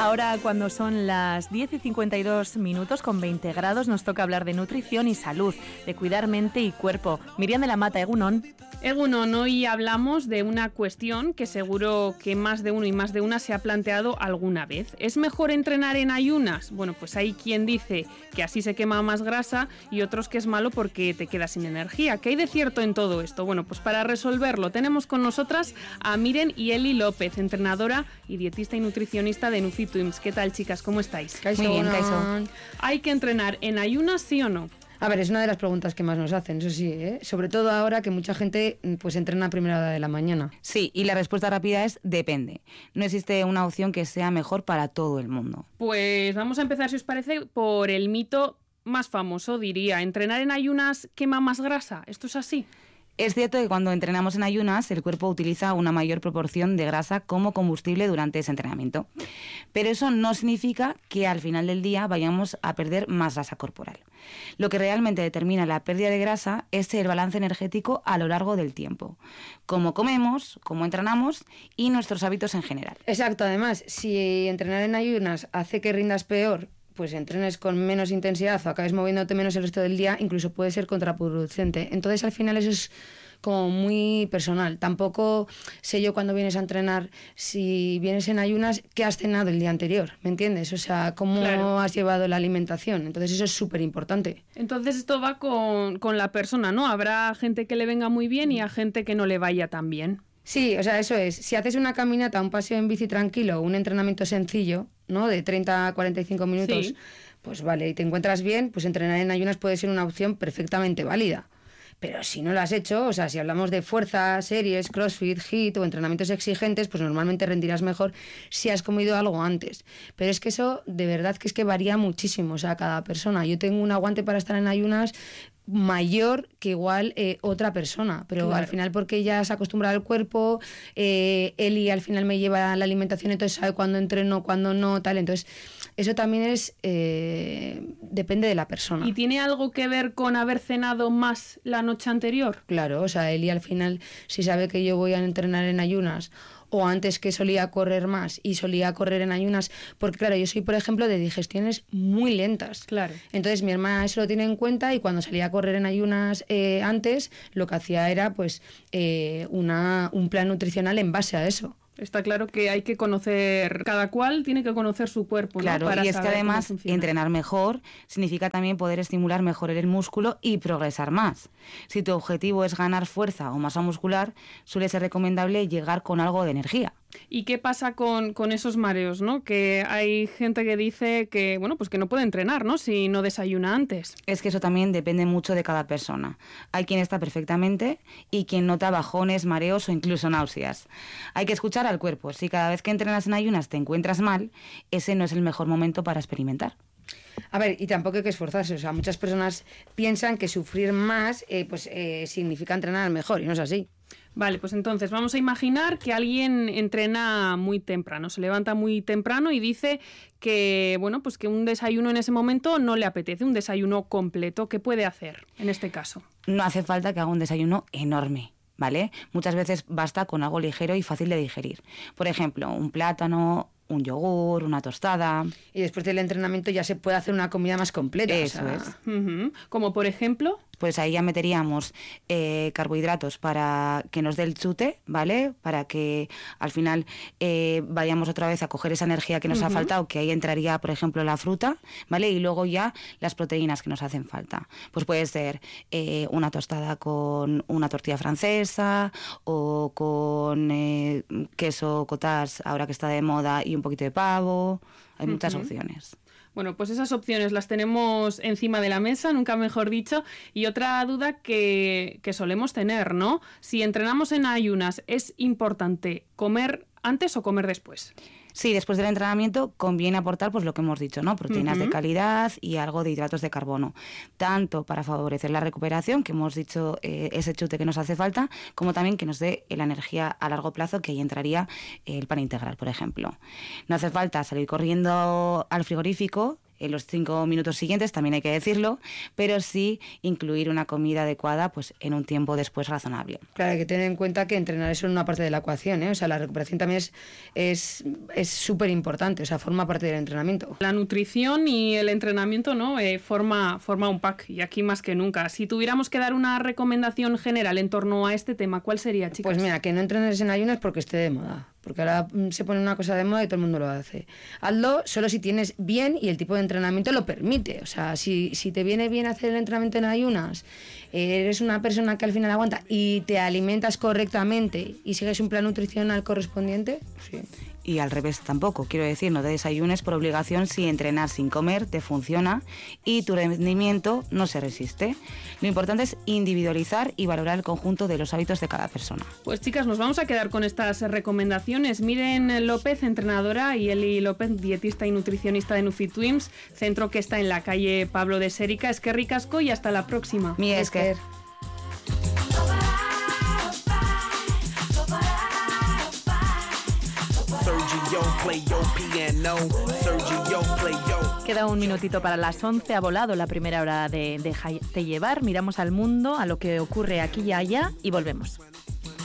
Ahora, cuando son las 10:52 con 20 grados, nos toca hablar de nutrición y salud, de cuidar mente y cuerpo. Miriam de la Mata, Egunon. Egunon, hoy hablamos de una cuestión que seguro que más de uno y más de una se ha planteado alguna vez. ¿Es mejor entrenar en ayunas? Bueno, pues hay quien dice que así se quema más grasa y otros que es malo porque te quedas sin energía. ¿Qué hay de cierto en todo esto? Bueno, pues para resolverlo tenemos con nosotras a Miren y Eli López, entrenadora y dietista y nutricionista de Nufitwims. ¿Qué tal, chicas? ¿Cómo estáis? Muy bien, Kaiso. ¿Hay que entrenar en ayunas, sí o no? A ver, es una de las preguntas que más nos hacen, eso sí, ¿eh? Sobre todo ahora que mucha gente pues entrena a primera hora de la mañana. Sí, y la respuesta rápida es depende. No existe una opción que sea mejor para todo el mundo. Pues vamos a empezar, si os parece, por el mito más famoso, diría. ¿Entrenar en ayunas quema más grasa? ¿Esto es así? Es cierto que cuando entrenamos en ayunas, el cuerpo utiliza una mayor proporción de grasa como combustible durante ese entrenamiento. Pero eso no significa que al final del día vayamos a perder más grasa corporal. Lo que realmente determina la pérdida de grasa es el balance energético a lo largo del tiempo. Cómo comemos, cómo entrenamos y nuestros hábitos en general. Exacto, además, si entrenar en ayunas hace que rindas peor, pues entrenes con menos intensidad o acabes moviéndote menos el resto del día, incluso puede ser contraproducente. Entonces, al final, eso es como muy personal. Tampoco sé yo cuando vienes a entrenar, si vienes en ayunas, qué has cenado el día anterior, ¿me entiendes? O sea, cómo has llevado la alimentación. Entonces, eso es súper importante. Entonces, esto va con la persona, ¿no? Habrá gente que le venga muy bien y a gente que no le vaya tan bien. Sí, o sea, eso es. Si haces una caminata, un paseo en bici tranquilo, un entrenamiento sencillo, ¿no? De 30 a 45 minutos, sí, pues vale, y te encuentras bien, pues entrenar en ayunas puede ser una opción perfectamente válida. Pero si no lo has hecho, o sea, si hablamos de fuerza, series, crossfit, HIIT o entrenamientos exigentes, pues normalmente rendirás mejor si has comido algo antes. Pero es que eso, de verdad, que es que varía muchísimo, o sea, cada persona. Yo tengo un aguante para estar en ayunas mayor que igual otra persona, pero claro, al final porque ya se ha acostumbrado al cuerpo, Eli al final me lleva la alimentación, entonces sabe cuándo entreno, cuándo no, tal, entonces eso también es depende de la persona. ¿Y tiene algo que ver con haber cenado más la noche anterior? Claro, o sea, Eli al final, si sabe que yo voy a entrenar en ayunas, o antes que solía correr más y solía correr en ayunas, porque claro, yo soy, por ejemplo, de digestiones muy lentas. Claro. Entonces mi hermana eso lo tiene en cuenta y cuando salía a correr en ayunas antes, lo que hacía era pues un plan nutricional en base a eso. Está claro que hay que conocer, cada cual tiene que conocer su cuerpo, ¿no? Claro, Para y es que además entrenar mejor significa también poder estimular mejor el músculo y progresar más. Si tu objetivo es ganar fuerza o masa muscular, suele ser recomendable llegar con algo de energía. ¿Y qué pasa con esos mareos, no? Que hay gente que dice que, bueno, pues que no puede entrenar, ¿no? Si no desayuna antes. Es que eso también depende mucho de cada persona. Hay quien está perfectamente y quien nota bajones, mareos o incluso náuseas. Hay que escuchar al cuerpo. Si cada vez que entrenas en ayunas te encuentras mal, ese no es el mejor momento para experimentar. A ver, y tampoco hay que esforzarse. O sea, muchas personas piensan que sufrir más significa entrenar mejor y no es así. Vale, pues entonces vamos a imaginar que alguien entrena muy temprano, se levanta muy temprano y dice que, bueno, pues que un desayuno en ese momento no le apetece, un desayuno completo. ¿Qué puede hacer en este caso? No hace falta que haga un desayuno enorme, ¿vale? Muchas veces basta con algo ligero y fácil de digerir. Por ejemplo, un plátano, un yogur, una tostada. Y después del entrenamiento ya se puede hacer una comida más completa. Eso es. Como por ejemplo, pues ahí ya meteríamos carbohidratos para que nos dé el chute, ¿vale? Para que al final vayamos otra vez a coger esa energía que nos ha faltado, que ahí entraría, por ejemplo, la fruta, ¿vale? Y luego ya las proteínas que nos hacen falta. Pues puede ser una tostada con una tortilla francesa o con queso cottage, ahora que está de moda, y un poquito de pavo. Hay muchas opciones. Bueno, pues esas opciones las tenemos encima de la mesa, nunca mejor dicho. Y otra duda que solemos tener, ¿no? Si entrenamos en ayunas, ¿es importante comer antes o comer después? Sí, después del entrenamiento conviene aportar pues lo que hemos dicho, ¿no? Proteínas de calidad y algo de hidratos de carbono, tanto para favorecer la recuperación, que hemos dicho ese chute que nos hace falta, como también que nos dé la energía a largo plazo, que ahí entraría el pan integral, por ejemplo. No hace falta salir corriendo al frigorífico en los 5 minutos siguientes, también hay que decirlo, pero sí incluir una comida adecuada pues en un tiempo después razonable. Claro, hay que tener en cuenta que entrenar es una parte de la ecuación, ¿eh? O sea, la recuperación también es súper importante, o sea, forma parte del entrenamiento. La nutrición y el entrenamiento, ¿no? Forma un pack, y aquí más que nunca. Si tuviéramos que dar una recomendación general en torno a este tema, ¿cuál sería, chicas? Pues mira, que no entrenes en ayunas porque esté de moda. Porque ahora se pone una cosa de moda y todo el mundo lo hace. Hazlo solo si tienes bien y el tipo de entrenamiento lo permite. O sea, si te viene bien hacer el entrenamiento en ayunas, eres una persona que al final aguanta y te alimentas correctamente y sigues un plan nutricional correspondiente, sí. Y al revés tampoco, quiero decir, no te desayunes por obligación si entrenar sin comer te funciona y tu rendimiento no se resiste. Lo importante es individualizar y valorar el conjunto de los hábitos de cada persona. Pues chicas, nos vamos a quedar con estas recomendaciones. Miren López, entrenadora, y Eli López, dietista y nutricionista de Nufitwins, centro que está en la calle Pablo de Sérica. Eskerrik asko y hasta la próxima. Mi esker. Queda un minutito para las 11, ha volado la primera hora de Déjate llevar, miramos al mundo, a lo que ocurre aquí y allá y volvemos.